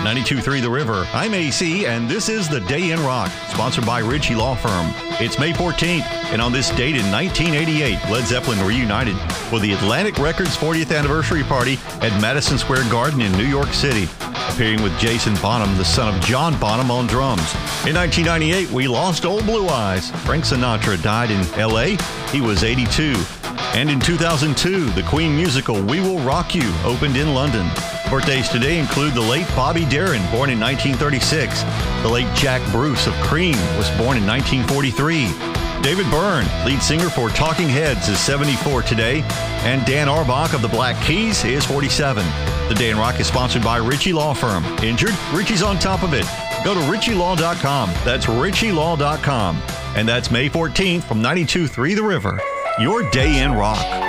92.3 The River. I'm AC, and this is The Day in Rock, sponsored by Ritchie Law Firm. It's May 14th, and on this date in 1988, Led Zeppelin reunited for the Atlantic Records 40th anniversary party at Madison Square Garden in New York City, appearing with Jason Bonham, the son of John Bonham, on drums. In 1998, we lost Old Blue Eyes. Frank Sinatra died in L.A. He was 82. And in 2002, the Queen musical We Will Rock You opened in London. Birthdays today include the late Bobby Darin, born in 1936. The late Jack Bruce of Cream was born in 1943. David Byrne, lead singer for Talking Heads, is 74 today. And Dan Auerbach of the Black Keys is 47. The Day in Rock is sponsored by Ritchie Law Firm. Injured? Ritchie's on top of it. Go to RitchieLaw.com. That's RitchieLaw.com. And that's May 14th from 92.3 The River. Your Day in Rock.